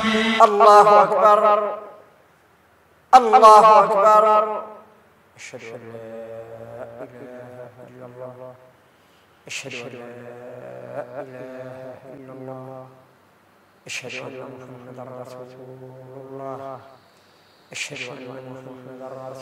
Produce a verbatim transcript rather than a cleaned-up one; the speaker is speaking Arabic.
الله أكبر الله أكبر. أشهد أن لا إله إلا الله أشهد أن لا إله إلا الله أشهد أن محمدا رسول الله أشهد أن محمدا رسول